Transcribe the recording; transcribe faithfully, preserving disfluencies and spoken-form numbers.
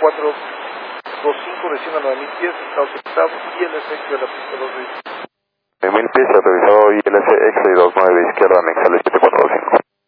cuatro dos cinco, desciende a nueve mil pies, estado solicitado, I L S de la pista dos. nueve mil pies, autorizado I L S X seis dos nueve, izquierda, anexal siete.